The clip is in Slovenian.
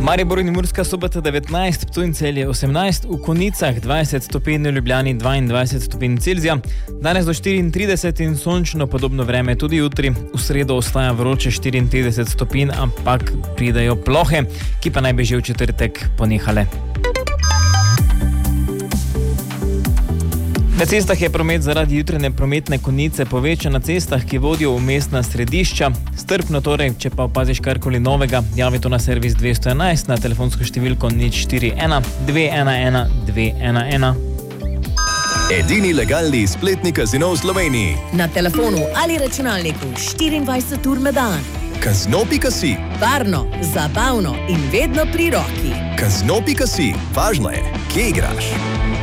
Maribor in Murska Sobota 19, Ptuj in Celje 18, v Konicah 20 stopinj, v Ljubljani 22 stopinj Celzija. Danes do 34 in sončno podobno vreme tudi jutri. V sredo ostaja vroče 34 stopinj, ampak pridajo plohe, ki pa naj bi že v četrtek ponehale. Na cestah je promet zaradi jutranje prometne konice povečan na cestah, ki vodijo v mestna središča. Strpno torej, če pa opaziš karkoli novega, javi to na servis 211 na telefonsko številko 041 211 211. Edini legalni spletni kazino v Sloveniji. Na telefonu ali računalniku 24 ur na dan. Kazino.si. Varno, zabavno in vedno pri roki. Kazino.si. Važno je, kje igraš.